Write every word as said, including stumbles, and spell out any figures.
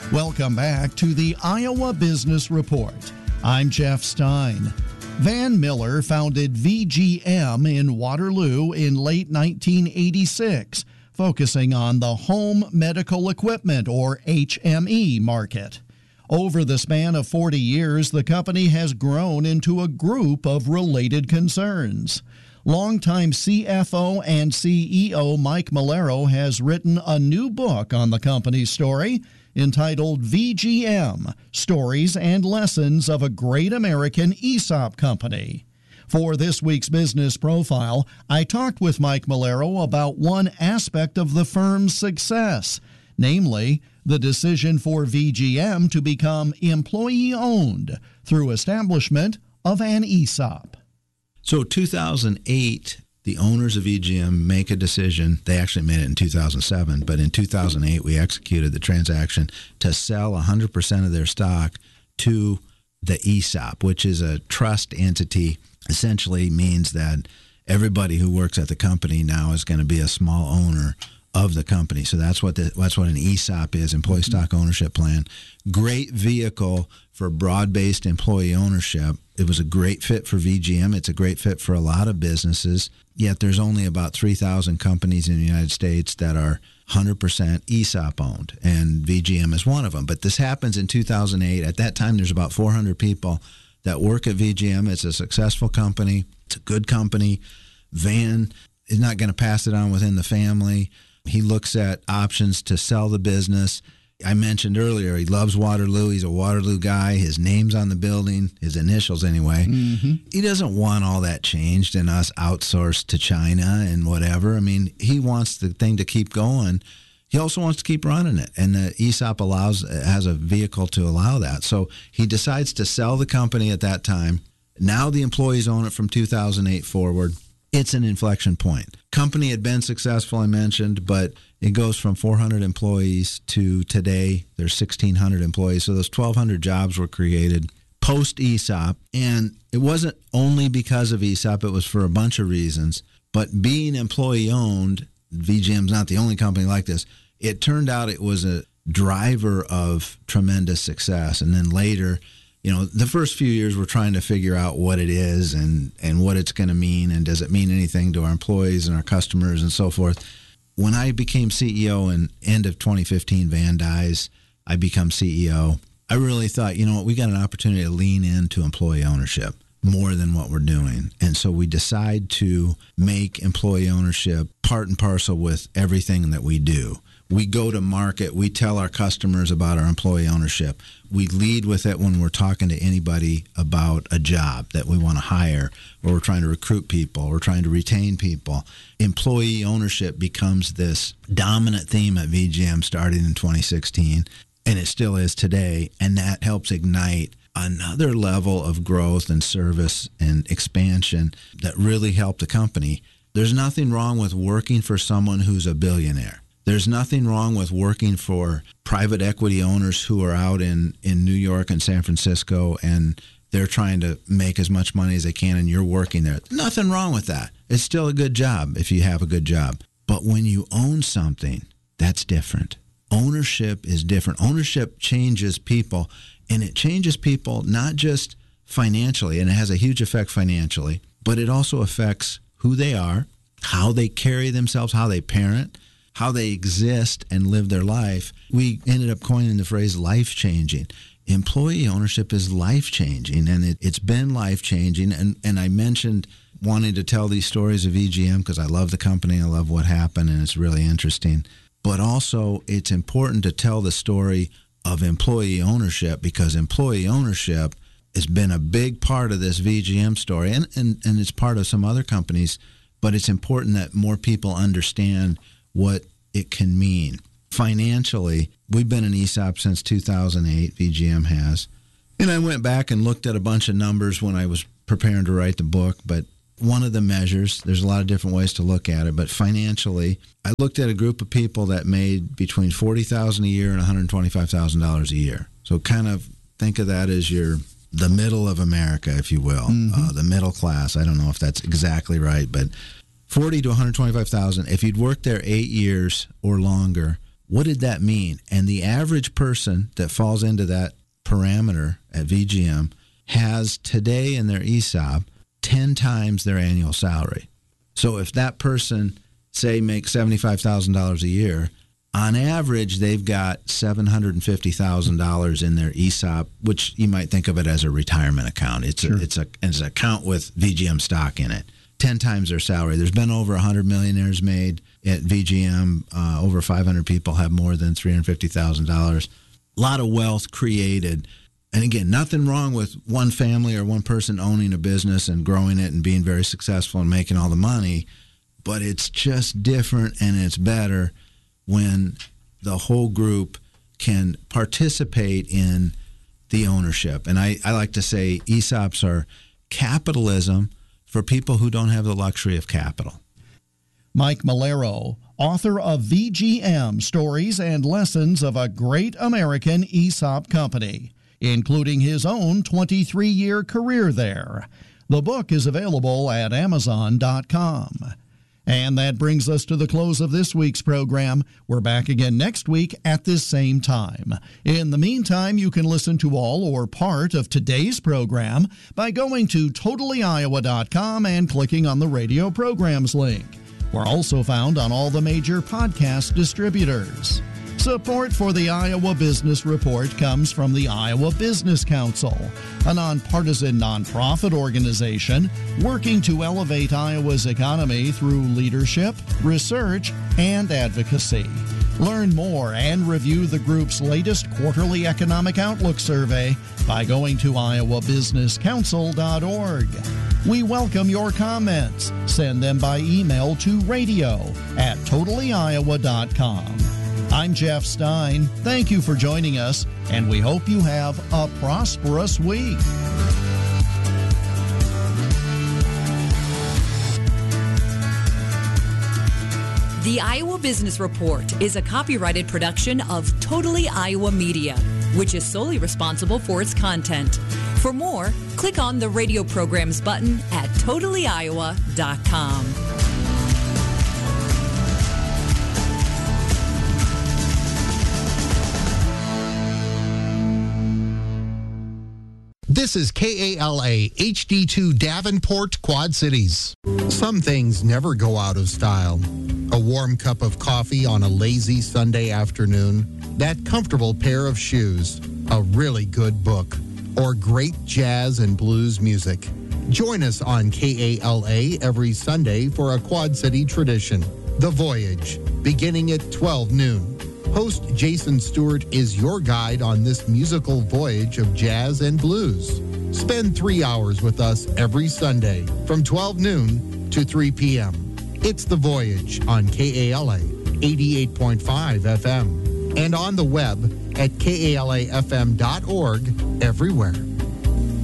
Welcome back to the Iowa Business Report. I'm Jeff Stein. Van Miller founded V G M in Waterloo in late nineteen eighty-six, focusing on the home medical equipment, or H M E, market. Over the span of forty years, the company has grown into a group of related concerns. Longtime C F O and C E O Mike Malero has written a new book on the company's story entitled V G M, Stories and Lessons of a Great American E S O P Company. For this week's Business Profile, I talked with Mike Malero about one aspect of the firm's success, namely the decision for V G M to become employee-owned through establishment of an E S O P. So two thousand eight, the owners of V G M make a decision. They actually made it in two thousand seven, but in two thousand eight, we executed the transaction to sell one hundred percent of their stock to the E S O P, which is a trust entity. Essentially means that everybody who works at the company now is going to be a small owner of the company. So that's what the, that's what an E S O P is, Employee Stock Ownership Plan. Great vehicle for broad-based employee ownership. It was a great fit for V G M. It's a great fit for a lot of businesses. Yet there's only about three thousand companies in the United States that are one hundred percent E S O P owned, and V G M is one of them. But this happens in two thousand eight. At that time, there's about four hundred people that work at V G M. It's a successful company. It's a good company. Van is not going to pass it on within the family. He looks at options to sell the business. I mentioned earlier, he loves Waterloo. He's a Waterloo guy. His name's on the building, his initials anyway. Mm-hmm. He doesn't want all that changed and us outsourced to China and whatever. I mean, he wants the thing to keep going. He also wants to keep running it, and the E S O P allows has a vehicle to allow that. So he decides to sell the company at that time. Now the employees own it from two thousand eight forward. It's an inflection point. Company had been successful, I mentioned, but it goes from four hundred employees to today, there's sixteen hundred employees. So those twelve hundred jobs were created post-E S O P. And it wasn't only because of E S O P, it was for a bunch of reasons. But being employee-owned, V G M's not the only company like this, it turned out it was a driver of tremendous success. And then later, you know, the first few years we're trying to figure out what it is and, and what it's going to mean, and does it mean anything to our employees and our customers and so forth. When I became C E O in end of twenty fifteen, Van dies, I become C E O. I really thought, you know what, we got an opportunity to lean into employee ownership more than what we're doing. And so we decide to make employee ownership part and parcel with everything that we do. We go to market. We tell our customers about our employee ownership. We lead with it when we're talking to anybody about a job that we want to hire, or we're trying to recruit people, or trying to retain people. Employee ownership becomes this dominant theme at V G M starting in twenty sixteen, and it still is today, and that helps ignite another level of growth and service and expansion that really help the company. There's nothing wrong with working for someone who's a billionaire. There's nothing wrong with working for private equity owners who are out in, in New York and San Francisco, and they're trying to make as much money as they can, and you're working there. Nothing wrong with that. It's still a good job if you have a good job. But when you own something, that's different. Ownership is different. Ownership changes people, and it changes people not just financially, and it has a huge effect financially, but it also affects who they are, how they carry themselves, how they parent, how they exist and live their life. We ended up coining the phrase life-changing. Employee ownership is life-changing, and it, it's been life-changing. And, and I mentioned wanting to tell these stories of V G M because I love the company, I love what happened, and it's really interesting. But also, it's important to tell the story of employee ownership, because employee ownership has been a big part of this V G M story, and, and, and it's part of some other companies, but it's important that more people understand what it can mean. Financially, we've been an E S O P since two thousand eight, V G M has. And I went back and looked at a bunch of numbers when I was preparing to write the book, but one of the measures, there's a lot of different ways to look at it, but financially, I looked at a group of people that made between forty thousand dollars a year and one hundred twenty-five thousand dollars a year. So kind of think of that as your the middle of America, if you will, mm-hmm. uh, the middle class. I don't know if that's exactly right, but forty to one hundred twenty-five thousand. If you'd worked there eight years or longer, what did that mean? And the average person that falls into that parameter at V G M has today in their E S O P ten times their annual salary. So if that person, say, makes seventy-five thousand dollars a year, on average, they've got seven hundred fifty thousand dollars in their E S O P, which you might think of it as a retirement account. It's, sure. a, it's, a, it's an account with V G M stock in it. ten times their salary. There's been over one hundred millionaires made at V G M. Uh, over five hundred people have more than three hundred fifty thousand dollars. A lot of wealth created. And again, nothing wrong with one family or one person owning a business and growing it and being very successful and making all the money. But it's just different and it's better when the whole group can participate in the ownership. And I, I like to say E S O Ps are capitalism for people who don't have the luxury of capital. Mike Malero, author of V G M, Stories and Lessons of a Great American E S O P Company, including his own twenty-three year career there. The book is available at amazon dot com. And that brings us to the close of this week's program. We're back again next week at this same time. In the meantime, you can listen to all or part of today's program by going to totally iowa dot com and clicking on the radio programs link. We're also found on all the major podcast distributors. Support for the Iowa Business Report comes from the Iowa Business Council, a nonpartisan nonprofit organization working to elevate Iowa's economy through leadership, research, and advocacy. Learn more and review the group's latest quarterly economic outlook survey by going to iowa business council dot org. We welcome your comments. Send them by email to radio at totally iowa dot com. I'm Jeff Stein. Thank you for joining us, and we hope you have a prosperous week. The Iowa Business Report is a copyrighted production of Totally Iowa Media, which is solely responsible for its content. For more, click on the radio programs button at totally iowa dot com. This is K A L A H D two Davenport, Quad Cities. Some things never go out of style. A warm cup of coffee on a lazy Sunday afternoon, that comfortable pair of shoes, a really good book, or great jazz and blues music. Join us on K A L A every Sunday for a Quad City tradition, The Voyage, beginning at twelve noon. Host Jason Stewart is your guide on this musical voyage of jazz and blues. Spend three hours with us every Sunday from twelve noon to three p.m. It's The Voyage on K A L A eighty-eight point five F M and on the web at K A L A F M dot org everywhere.